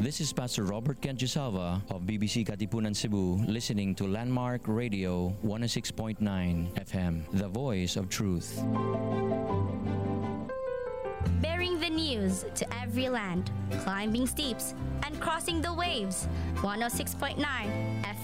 This is Pastor Robert Kenjisalva of BBC Katipunan Cebu, listening to Landmark Radio 106.9 FM, the voice of truth. Bearing the news to every land, climbing steeps and crossing the waves. 106.9 FM.